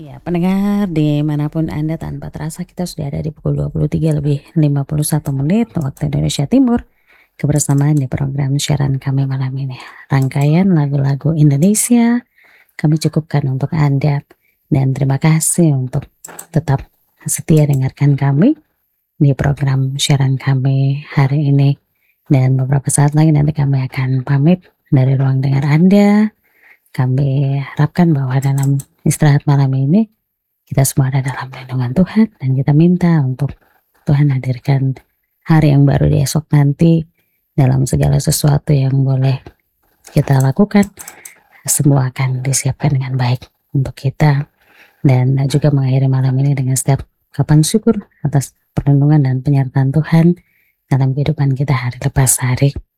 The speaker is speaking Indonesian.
Ya, pendengar dimanapun Anda tanpa terasa kita sudah ada di pukul 23 lebih 51 menit waktu Indonesia Timur. Kebersamaan di program siaran kami malam ini. Rangkaian lagu-lagu Indonesia kami cukupkan untuk Anda. Dan terima kasih untuk tetap setia dengarkan kami di program siaran kami hari ini. Dan beberapa saat lagi nanti kami akan pamit dari ruang dengar Anda. Kami harapkan bahwa dalam istirahat malam ini kita semua ada dalam lindungan Tuhan dan kita minta untuk Tuhan hadirkan hari yang baru di esok nanti dalam segala sesuatu yang boleh kita lakukan. Semua akan disiapkan dengan baik untuk kita dan juga mengakhiri malam ini dengan setiap ucapan syukur atas perlindungan dan penyertaan Tuhan dalam kehidupan kita hari lepas hari.